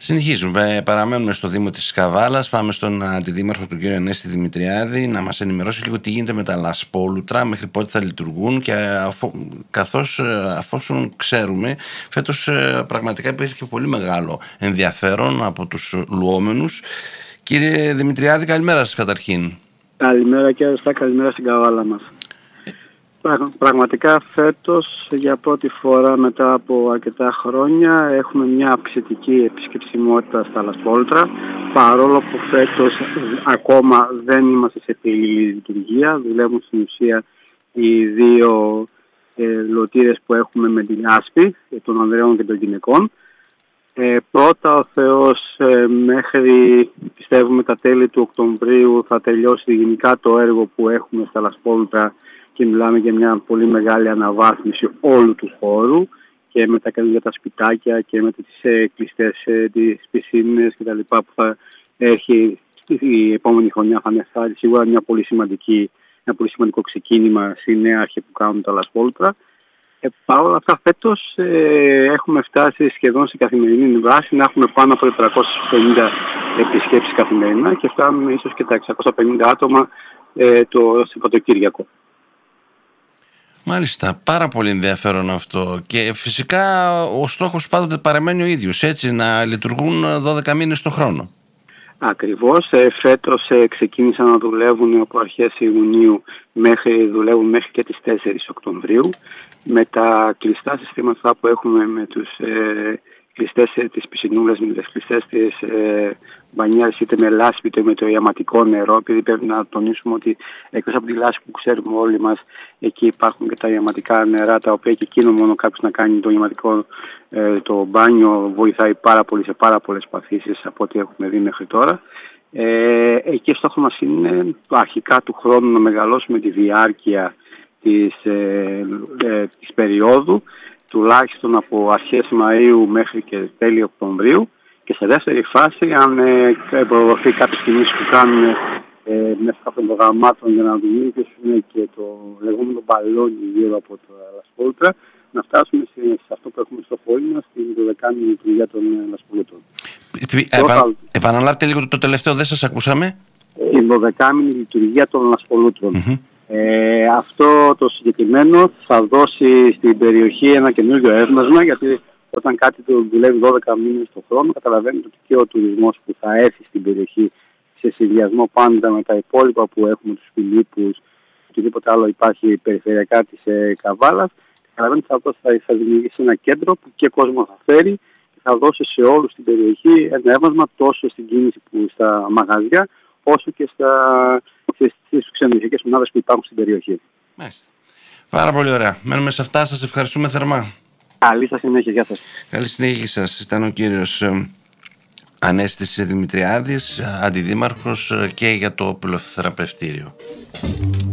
Συνεχίζουμε, παραμένουμε στο Δήμο της Καβάλας. Πάμε στον Αντιδήμαρχο, τον κύριο Ανέστη Δημητριάδη, να μας ενημερώσει λίγο τι γίνεται με τα λασπόλουτρα, μέχρι πότε θα λειτουργούν και αφόσον ξέρουμε, φέτος πραγματικά υπήρχε πολύ μεγάλο ενδιαφέρον από τους λουόμενους. Κύριε Δημητριάδη, καλημέρα σας καταρχήν. Καλημέρα κύριε Στά, καλημέρα στην Καβάλα μας. Πραγματικά φέτος για πρώτη φορά μετά από αρκετά χρόνια έχουμε μια αυξητική επισκεψιμότητα στα λασπόλουτρα, παρόλο που φέτος ακόμα δεν είμαστε σε πλήρη λειτουργία. Δουλεύουν στην ουσία οι δύο λωτήρες που έχουμε με τη λάσπη των ανδρών και των γυναικών. Πρώτα ο Θεός μέχρι πιστεύουμε τα τέλη του Οκτωβρίου θα τελειώσει γενικά το έργο που έχουμε στα λασπόλουτρα και μιλάμε για μια πολύ μεγάλη αναβάθμιση όλου του χώρου και με τα καινούργια τα σπιτάκια και με τις κλειστές τις πισίνες κτλ. Που θα έχει η επόμενη χρονιά, θα είναι σίγουρα ένα πολύ σημαντικό ξεκίνημα στη νέα αρχή που κάνουν τα λασπόλουτρα. Παρ' όλα αυτά φέτος έχουμε φτάσει σχεδόν σε καθημερινή βάση να έχουμε πάνω από 450 επισκέψεις καθημερινά και φτάνουμε ίσως και τα 650 άτομα το Σαββατοκύριακο. Μάλιστα, πάρα πολύ ενδιαφέρον αυτό και φυσικά ο στόχος πάντοτε παραμένει ο ίδιος, έτσι, να λειτουργούν 12 μήνες το χρόνο. Ακριβώς, φέτος ξεκίνησαν να δουλεύουν από αρχές Ιουνίου δουλεύουν μέχρι και τις 4 Οκτωβρίου. Με τα κλειστά συστήματα που έχουμε με τους κλειστές τις πισινούλες, με τις κλειστές τις μπανιέρες είτε με λάσπη είτε με το ιαματικό νερό, επειδή πρέπει να τονίσουμε ότι εκτός από τη λάσπη που ξέρουμε όλοι μας, εκεί υπάρχουν και τα ιαματικά νερά, τα οποία και εκείνο μόνο κάποιος να κάνει το ιαματικό το μπάνιο βοηθάει πάρα πολύ σε πάρα πολλές παθήσεις από ό,τι έχουμε δει μέχρι τώρα. Εκεί στόχο μας είναι αρχικά του χρόνου να μεγαλώσουμε τη διάρκεια της περίοδου, τουλάχιστον από αρχές Μαΐου μέχρι και τέλη Οκτωβρίου, και σε δεύτερη φάση, αν προδοθεί κάποιες κινήσεις που κάνουν μέσα από των προγραμμάτων για να δημιουργήσουν και το λεγόμενο μπαλόνι γύρω από τα λασπόλουτρα, να φτάσουμε σε αυτό που έχουμε στο πόλι μας, την 12η λειτουργία των λασπολούτρων. Επαναλάβετε λίγο το τελευταίο, δεν σας ακούσαμε. Η 12η λειτουργία των λασπολούτρων. Αυτό το συγκεκριμένο θα δώσει στην περιοχή ένα καινούργιο έμβασμα, γιατί όταν κάτι το δουλεύει 12 μήνες το χρόνο, καταλαβαίνετε ότι και ο τουρισμός που θα έρθει στην περιοχή σε συνδυασμό πάντα με τα υπόλοιπα που έχουμε, τους Φιλίππους, οτιδήποτε άλλο υπάρχει περιφερειακά της Καβάλας, καταλαβαίνετε ότι θα δημιουργήσει ένα κέντρο που και κόσμο θα φέρει και θα δώσει σε όλους στην περιοχή ένα έμβασμα τόσο στην κίνηση που στα μαγαζιά, όσο και στις ξενοδοχειακές μονάδες που υπάρχουν στην περιοχή. Μάλιστα. Πάρα πολύ ωραία. Μένουμε σε αυτά. Σας ευχαριστούμε θερμά. Καλή σας συνέχεια. Γεια σας. Καλή συνέχεια σας. Ήταν ο κύριος Ανέστης Δημητριάδης, αντιδήμαρχος και για το πυλοθεραπευτήριο.